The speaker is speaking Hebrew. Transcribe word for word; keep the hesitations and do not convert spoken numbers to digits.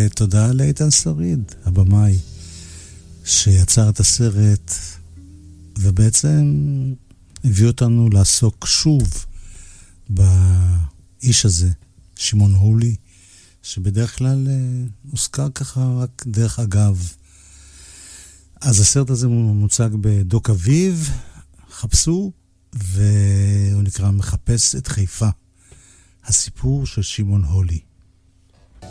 ותודה לאיתן שריד, הבמאי, שיצר את הסרט, ובעצם הביא אותנו לעסוק שוב באיש הזה, שמעון הולי, שבדרך כלל הוזכר ככה רק דרך אגב. אז הסרט הזה מוצג בדוק אביב, חפשו, והוא נקרא מחפש את חיפה, הסיפור של שמעון הולי.